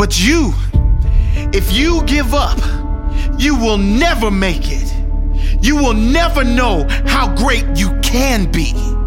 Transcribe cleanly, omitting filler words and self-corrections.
But if you give up, you will never make it. You will never know how great you can be.